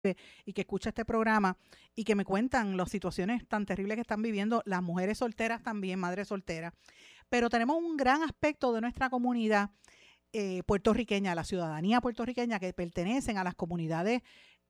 y que escucha este programa y que me cuentan las situaciones tan terribles que están viviendo las mujeres solteras también, madres solteras. Pero tenemos un gran aspecto de nuestra comunidad puertorriqueña, la ciudadanía puertorriqueña, que pertenecen a las comunidades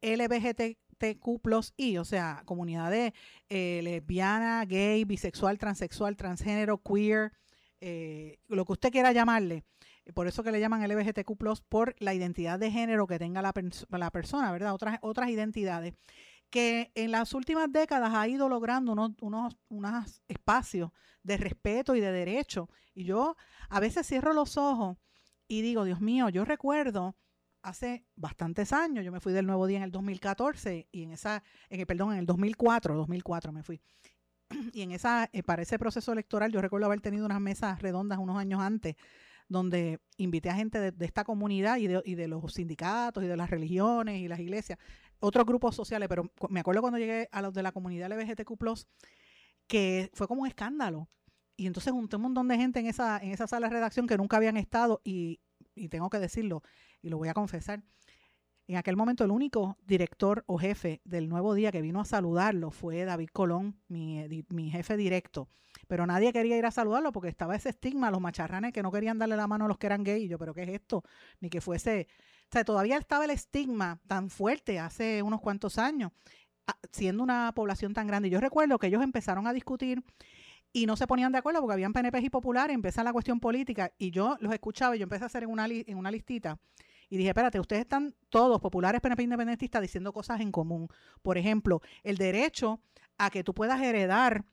LGBTQ+I, o sea, comunidades lesbiana, gay, bisexual, transexual, transgénero, queer, lo que usted quiera llamarle. Por eso que le llaman LGBTQ+, por la identidad de género que tenga la persona, ¿verdad? Otras identidades que en las últimas décadas ha ido logrando unos espacios de respeto y de derecho. Y yo a veces cierro los ojos y digo, Dios mío, yo recuerdo hace bastantes años, yo me fui del Nuevo Día en el 2014 y en el 2004 me fui. Y para ese proceso electoral, yo recuerdo haber tenido unas mesas redondas unos años antes, donde invité a gente de esta comunidad y de los sindicatos y de las religiones y las iglesias, otros grupos sociales, pero me acuerdo cuando llegué a los de la comunidad LGBTQ+, que fue como un escándalo. Y entonces junté un montón de gente en esa sala de redacción que nunca habían estado y tengo que decirlo, y lo voy a confesar, en aquel momento el único director o jefe del Nuevo Día que vino a saludarlo fue David Colón, mi jefe directo. Pero nadie quería ir a saludarlo porque estaba ese estigma, los macharranes que no querían darle la mano a los que eran gays. Y yo, ¿pero qué es esto? Ni que fuese... O sea, todavía estaba el estigma tan fuerte hace unos cuantos años, siendo una población tan grande. Y yo recuerdo que ellos empezaron a discutir y no se ponían de acuerdo porque habían PNPs y populares, empieza la cuestión política y yo los escuchaba y yo empecé a hacer en una listita y dije, espérate, ustedes están todos, populares, PNP, independentistas, diciendo cosas en común. Por ejemplo, el derecho a que tú puedas heredar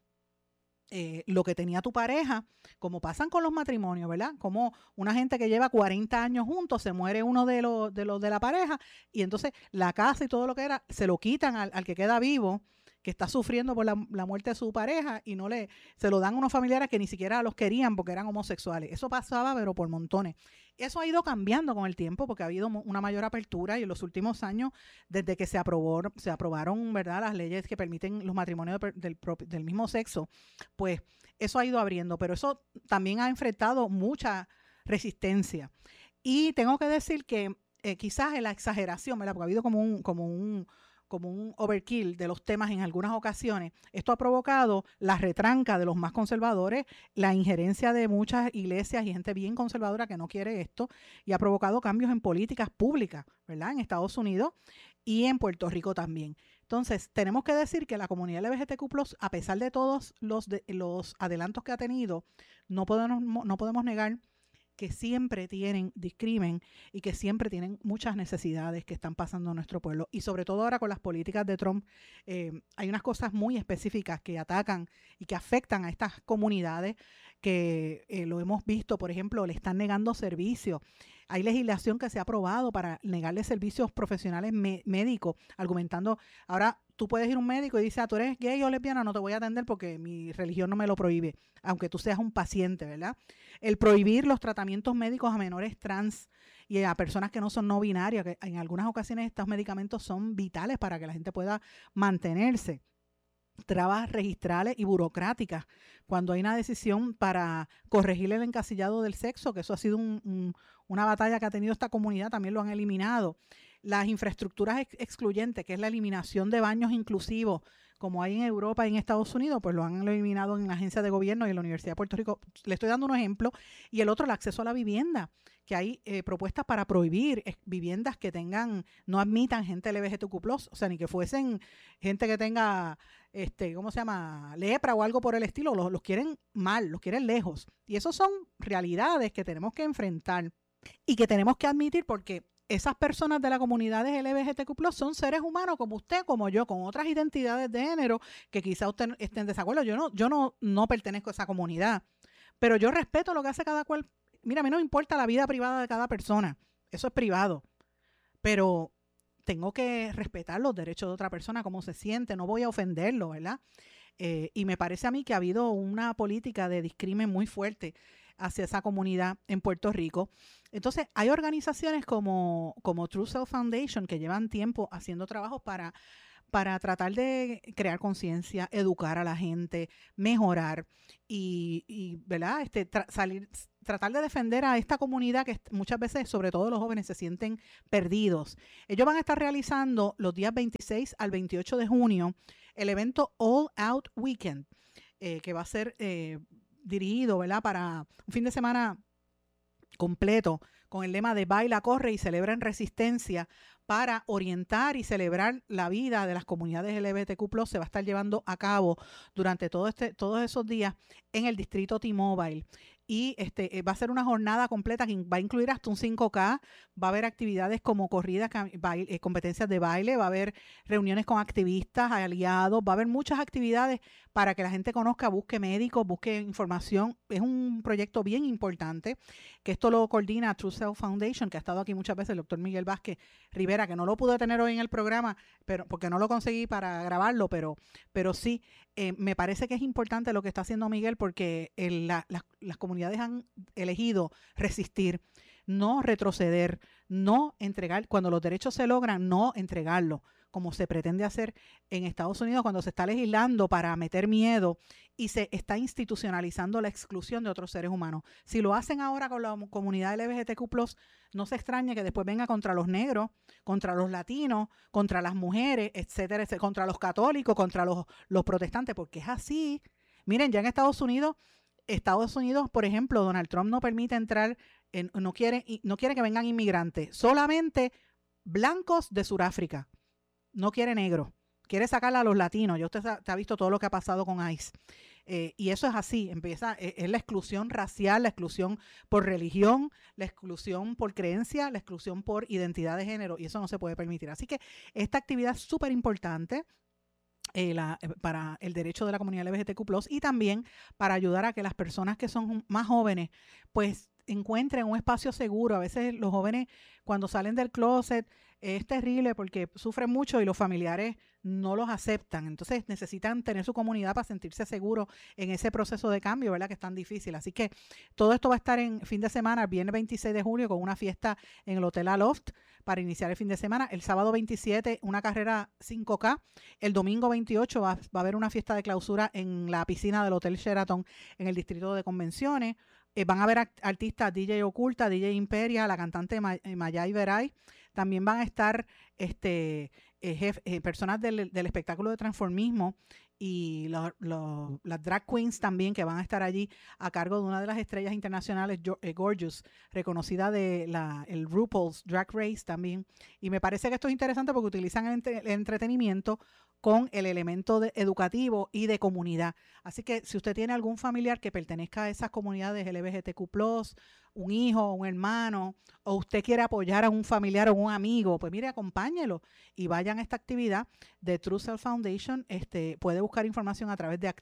lo que tenía tu pareja, como pasan con los matrimonios, ¿verdad? Como una gente que lleva 40 años juntos, se muere uno de los de la pareja y entonces la casa y todo lo que era, se lo quitan al que queda vivo, que está sufriendo por la muerte de su pareja y se lo dan a unos familiares que ni siquiera los querían porque eran homosexuales. Eso pasaba, pero por montones. Eso ha ido cambiando con el tiempo porque ha habido una mayor apertura y en los últimos años, desde que se aprobaron, ¿verdad?, las leyes que permiten los matrimonios del mismo sexo, pues eso ha ido abriendo, pero eso también ha enfrentado mucha resistencia. Y tengo que decir que quizás en la exageración, ¿verdad?, porque ha habido como un overkill de los temas en algunas ocasiones. Esto ha provocado la retranca de los más conservadores, la injerencia de muchas iglesias y gente bien conservadora que no quiere esto, y ha provocado cambios en políticas públicas, ¿verdad?, en Estados Unidos y en Puerto Rico también. Entonces, tenemos que decir que la comunidad LGBTQ+, a pesar de todos los adelantos que ha tenido, no podemos negar que siempre tienen discrimen y que siempre tienen muchas necesidades que están pasando en nuestro pueblo. Y sobre todo ahora con las políticas de Trump, hay unas cosas muy específicas que atacan y que afectan a estas comunidades que lo hemos visto, por ejemplo, le están negando servicios. Hay legislación que se ha aprobado para negarle servicios profesionales médicos, argumentando, ahora tú puedes ir a un médico y dice, tú eres gay o lesbiana, no te voy a atender porque mi religión no me lo prohíbe, aunque tú seas un paciente, ¿verdad? El prohibir los tratamientos médicos a menores trans y a personas que no son no binarias, que en algunas ocasiones estos medicamentos son vitales para que la gente pueda mantenerse. Trabas registrales y burocráticas cuando hay una decisión para corregir el encasillado del sexo, que eso ha sido una batalla que ha tenido esta comunidad, también lo han eliminado. Las infraestructuras excluyentes, que es la eliminación de baños inclusivos, como hay en Europa y en Estados Unidos, pues lo han eliminado en la agencia de gobierno y en la Universidad de Puerto Rico. Le estoy dando un ejemplo. Y el otro, el acceso a la vivienda, que hay propuestas para prohibir viviendas que no admitan gente LGBTQ+, o sea, ni que fuesen gente que tenga, ¿cómo se llama?, lepra o algo por el estilo. Los quieren mal, los quieren lejos. Y eso son realidades que tenemos que enfrentar y que tenemos que admitir porque esas personas de la comunidad LGBTQ+ son seres humanos como usted, como yo, con otras identidades de género que quizá usted esté en desacuerdo. Yo no pertenezco a esa comunidad, pero yo respeto lo que hace cada cual. Mira, a mí no me importa la vida privada de cada persona, eso es privado, pero tengo que respetar los derechos de otra persona, cómo se siente, no voy a ofenderlo, ¿verdad? Y me parece a mí que ha habido una política de discrimen muy fuerte hacia esa comunidad en Puerto Rico. Entonces, hay organizaciones como True Self Foundation que llevan tiempo haciendo trabajos para tratar de crear conciencia, educar a la gente, mejorar y ¿verdad? Tratar de defender a esta comunidad que muchas veces, sobre todo los jóvenes, se sienten perdidos. Ellos van a estar realizando los días 26 al 28 de junio el evento All Out Weekend, que va a ser dirigido, ¿verdad?, para un fin de semana completo con el lema de Baila, Corre y Celebra en Resistencia, para orientar y celebrar la vida de las comunidades LGBTQ+. Se va a estar llevando a cabo durante todos esos días en el distrito T-Mobile. Y va a ser una jornada completa que va a incluir hasta un 5K, va a haber actividades como corridas, competencias de baile, va a haber reuniones con activistas, aliados, va a haber muchas actividades para que la gente conozca, busque médicos, busque información. Es un proyecto bien importante, que esto lo coordina True Self Foundation, que ha estado aquí muchas veces el doctor Miguel Vázquez Rivera, que no lo pude tener hoy en el programa, pero porque no lo conseguí para grabarlo, pero sí, me parece que es importante lo que está haciendo Miguel, porque las comunidades han elegido resistir, no retroceder, no entregar, cuando los derechos se logran, no entregarlos, como se pretende hacer en Estados Unidos cuando se está legislando para meter miedo y se está institucionalizando la exclusión de otros seres humanos. Si lo hacen ahora con la comunidad LGBTQ+, no se extrañe que después venga contra los negros, contra los latinos, contra las mujeres, etcétera, etcétera, contra los católicos, contra los protestantes, porque es así. Miren, ya en Estados Unidos, por ejemplo, Donald Trump no permite entrar, no quiere que vengan inmigrantes, solamente blancos de Sudáfrica. No quiere negros, quiere sacar a los latinos. Ya usted ha visto todo lo que ha pasado con ICE. Y eso es así, es la exclusión racial, la exclusión por religión, la exclusión por creencia, la exclusión por identidad de género, y eso no se puede permitir. Así que esta actividad es súper importante para el derecho de la comunidad LGBTQ+, y también para ayudar a que las personas que son más jóvenes, pues encuentren un espacio seguro. A veces los jóvenes, cuando salen del closet, es terrible porque sufren mucho y los familiares no los aceptan. Entonces necesitan tener su comunidad para sentirse seguros en ese proceso de cambio, ¿verdad?, que es tan difícil. Así que todo esto va a estar en fin de semana, el viernes 26 de julio, con una fiesta en el Hotel Aloft para iniciar el fin de semana. El sábado 27, una carrera 5K. El domingo 28 va a haber una fiesta de clausura en la piscina del Hotel Sheraton en el distrito de convenciones. Van a haber artistas, DJ Oculta, DJ Imperia, la cantante Mayay Veray. También van a estar personas del espectáculo de transformismo y las drag queens también, que van a estar allí a cargo de una de las estrellas internacionales, Gorgeous, reconocida el RuPaul's Drag Race también. Y me parece que esto es interesante porque utilizan el entretenimiento con el elemento educativo y de comunidad. Así que si usted tiene algún familiar que pertenezca a esas comunidades LGBTQ+, un hijo, un hermano, o usted quiere apoyar a un familiar o un amigo, pues mire, acompáñelo y vayan a esta actividad de True Self Foundation. Puede buscar información a través de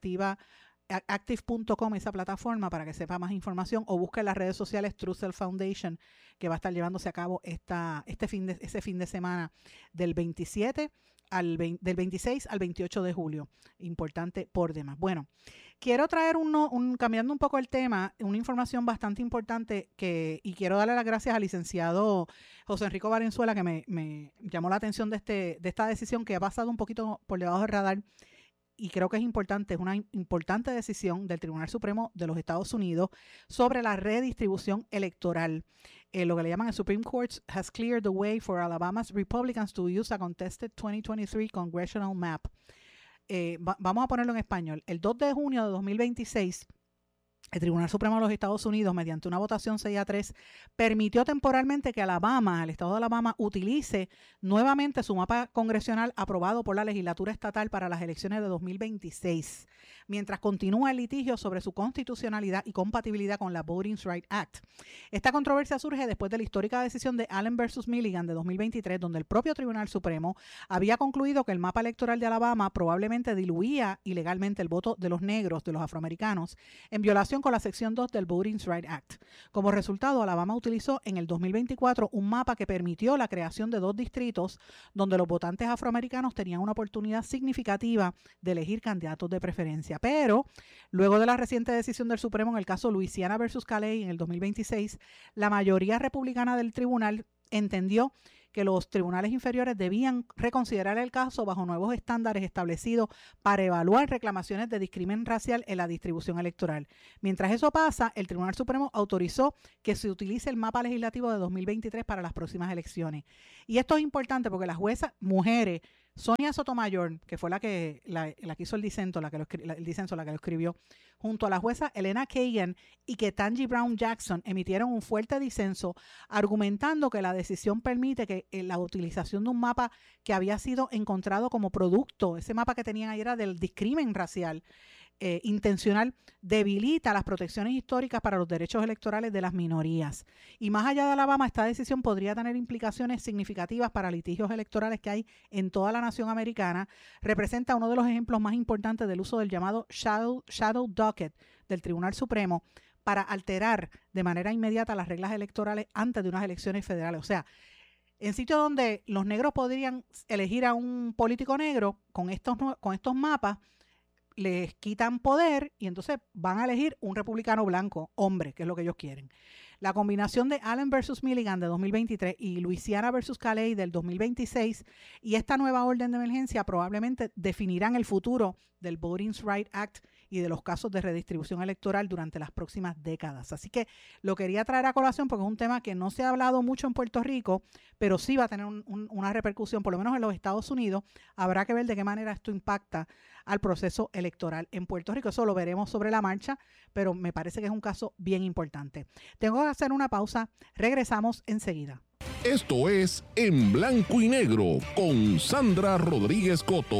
active.com, esa plataforma, para que sepa más información, o busque en las redes sociales True Self Foundation, que va a estar llevándose a cabo ese fin de semana del 27 del 26 al 28 de julio. Importante por demás. Bueno, quiero traer cambiando un poco el tema, una información bastante importante y quiero darle las gracias al licenciado José Enrico Valenzuela, que me llamó la atención de esta decisión que ha pasado un poquito por debajo del radar. Y creo que es una importante decisión del Tribunal Supremo de los Estados Unidos sobre la redistribución electoral. Lo que le llaman el Supreme Court has cleared the way for Alabama's Republicans to use a contested 2023 congressional map. Vamos a ponerlo en español. El 2 de junio de 2026, el Tribunal Supremo de los Estados Unidos, mediante una votación 6-3, permitió temporalmente que el estado de Alabama, utilice nuevamente su mapa congresional aprobado por la legislatura estatal para las elecciones de 2026, mientras continúa el litigio sobre su constitucionalidad y compatibilidad con la Voting Rights Act. Esta controversia surge después de la histórica decisión de Allen versus Milligan de 2023, donde el propio Tribunal Supremo había concluido que el mapa electoral de Alabama probablemente diluía ilegalmente el voto de los negros, de los afroamericanos, en violación con la sección 2 del Voting Rights Act. Como resultado, Alabama utilizó en el 2024 un mapa que permitió la creación de 2 distritos donde los votantes afroamericanos tenían una oportunidad significativa de elegir candidatos de preferencia. Pero, luego de la reciente decisión del Supremo en el caso Louisiana versus Calais en el 2026, la mayoría republicana del tribunal entendió que los tribunales inferiores debían reconsiderar el caso bajo nuevos estándares establecidos para evaluar reclamaciones de discriminación racial en la distribución electoral. Mientras eso pasa, el Tribunal Supremo autorizó que se utilice el mapa legislativo de 2023 para las próximas elecciones. Y esto es importante porque las juezas mujeres, Sonia Sotomayor, que fue la que hizo el disenso, la que lo escribió, junto a la jueza Elena Kagan y Ketanji Brown Jackson, emitieron un fuerte disenso argumentando que la decisión permite que la utilización de un mapa que había sido encontrado como producto, ese mapa que tenían ahí era del discrimen racial intencional, debilita las protecciones históricas para los derechos electorales de las minorías. Y más allá de Alabama, esta decisión podría tener implicaciones significativas para litigios electorales que hay en toda la nación americana. Representa uno de los ejemplos más importantes del uso del llamado shadow docket del Tribunal Supremo para alterar de manera inmediata las reglas electorales antes de unas elecciones federales. O sea, en sitios donde los negros podrían elegir a un político negro con estos mapas, les quitan poder y entonces van a elegir un republicano blanco, hombre, que es lo que ellos quieren. La combinación de Allen versus Milligan de 2023 y Louisiana versus Calais del 2026 y esta nueva orden de emergencia probablemente definirán el futuro del Voting Rights Act y de los casos de redistribución electoral durante las próximas décadas. Así que lo quería traer a colación porque es un tema que no se ha hablado mucho en Puerto Rico, pero sí va a tener una repercusión, por lo menos en los Estados Unidos. Habrá que ver de qué manera esto impacta al proceso electoral en Puerto Rico. Eso lo veremos sobre la marcha, pero me parece que es un caso bien importante. Tengo que hacer una pausa. Regresamos enseguida. Esto es En Blanco y Negro con Sandra Rodríguez Coto.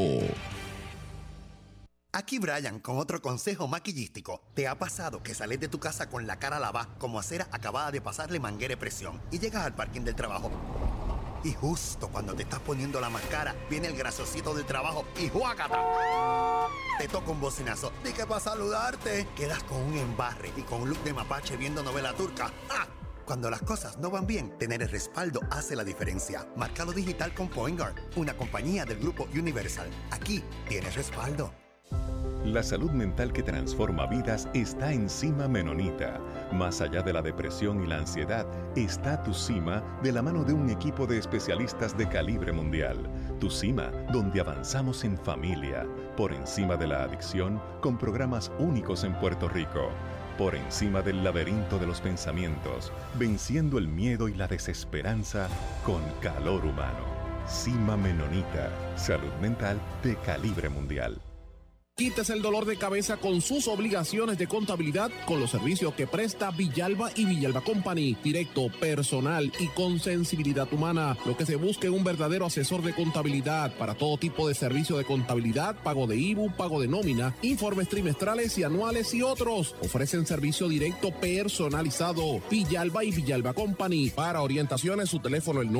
Aquí Brian con otro consejo maquillístico. ¿Te ha pasado que sales de tu casa con la cara lavada como acera acabada de pasarle manguera de presión y llegas al parking del trabajo? Y justo cuando te estás poniendo la máscara, viene el grasosito del trabajo y ¡juácata! Te toca un bocinazo. ¿De qué para saludarte? Quedas con un embarre y con un look de mapache viendo novela turca. ¡Ah! Cuando las cosas no van bien, tener el respaldo hace la diferencia. Márcalo digital con Point Guard, una compañía del grupo Universal. Aquí tienes respaldo. La salud mental que transforma vidas está en Cima Menonita. Más allá de la depresión y la ansiedad, está Tu Cima de la mano de un equipo de especialistas de calibre mundial. Tu Cima, donde avanzamos en familia, por encima de la adicción, con programas únicos en Puerto Rico. Por encima del laberinto de los pensamientos, venciendo el miedo y la desesperanza con calor humano. Cima Menonita, salud mental de calibre mundial. Quítese el dolor de cabeza con sus obligaciones de contabilidad con los servicios que presta Villalba y Villalba Company. Directo, personal y con sensibilidad humana. Lo que se busca en un verdadero asesor de contabilidad para todo tipo de servicio de contabilidad, pago de IBU, pago de nómina, informes trimestrales y anuales y otros. Ofrecen servicio directo personalizado. Villalba y Villalba Company. Para orientaciones, su teléfono el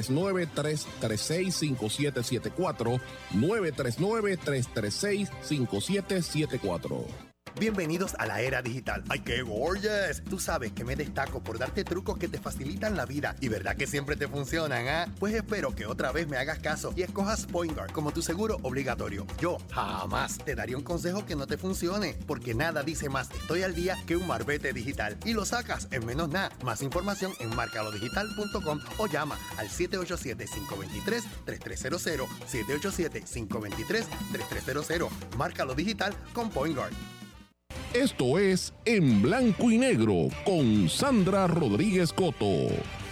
939-336-5774. 939-336-5774. Bienvenidos a la era digital. ¡Ay, qué gorgeous! Tú sabes que me destaco por darte trucos que te facilitan la vida. ¿Y verdad que siempre te funcionan, ah? Pues espero que otra vez me hagas caso y escojas Point Guard como tu seguro obligatorio. Yo jamás te daría un consejo que no te funcione, porque nada dice más estoy al día que un marbete digital. Y lo sacas en menos nada. Más información en marcalodigital.com o llama al 787-523-3300. 787-523-3300. Márcalo digital con Point Guard. Esto es En Blanco y Negro con Sandra Rodríguez Coto.